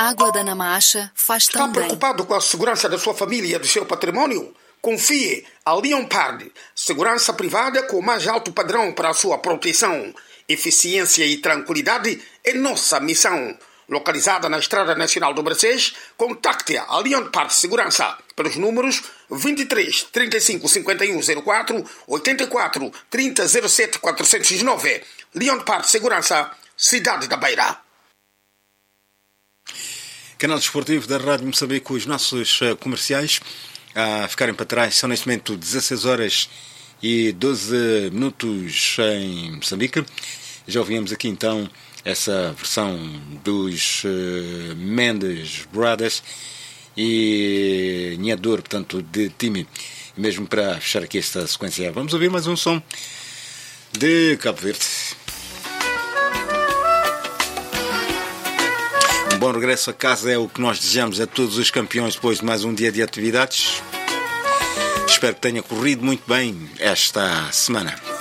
Água da Namacha faz tão bem. Está preocupado com a segurança da sua família e do seu património? Confie a Leonpard, segurança privada com o mais alto padrão para a sua proteção. Eficiência e tranquilidade é nossa missão. Localizada na Estrada Nacional do Bracês, contacte a Leonpard Segurança pelos números 23 35 51 04 84 30 07 409. Leonpard Segurança, Cidade da Beira. Canal Desportivo da Rádio Moçambique, com os nossos comerciais a ficarem para trás. São neste momento 16 horas e 12 minutos em Moçambique. Já ouvimos aqui então essa versão dos Mendes Brothers e Nhador, portanto, de Timi. Mesmo para fechar aqui esta sequência, vamos ouvir mais um som de Cabo Verde. Um bom regresso a casa é o que nós desejamos a todos os campeões depois de mais um dia de atividades. Espero que tenha corrido muito bem esta semana.